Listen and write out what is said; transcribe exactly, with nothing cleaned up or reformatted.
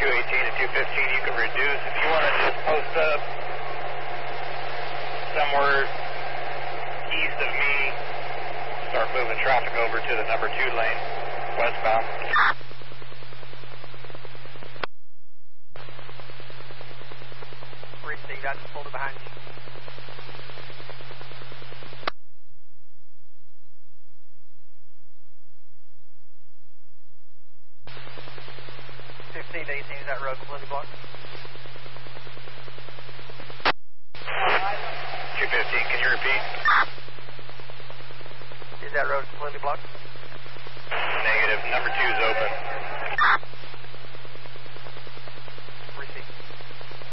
two eighteen and two fifteen, you can reduce. If you want to just post up somewhere east of me, start moving traffic over to the number two lane, westbound. Receive that, just pulled it behind you. fifteen to eighteen, is that road completely blocked? two fifteen, can you repeat? Is that road completely blocked? Negative, number two is open.